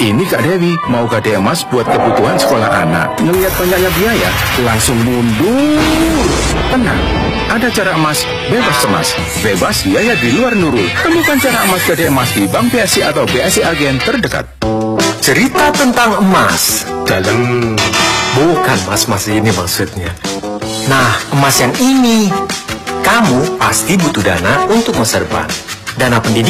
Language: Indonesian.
Ini Kak Dewi, mau gade emas buat kebutuhan sekolah anak. Ngelihat banyaknya biaya, langsung mundur. Tenang, ada cara emas bebas cemas. Bebas biaya di luar Nurul. Temukan cara emas gade emas di Bank BSI atau BSI Agen terdekat. Cerita tentang emas. Dalam, bukan emas-emas ini maksudnya. Nah, emas yang ini. Kamu pasti butuh dana untuk masa depan. Dana pendidikan.